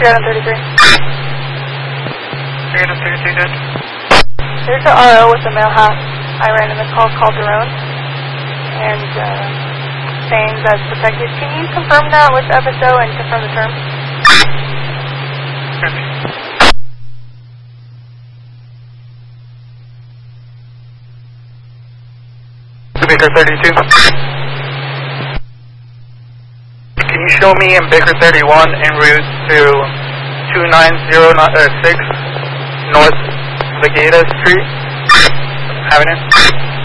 out on 33. 3 out of 33, good. There's an RO with a male half. I ran in the call Calderon. And, saying that's protected. Can you confirm that with FSO and confirm the term? Baker 32. Can you show me in Baker 31 en route to 29006 North Vegeta Street Avenue?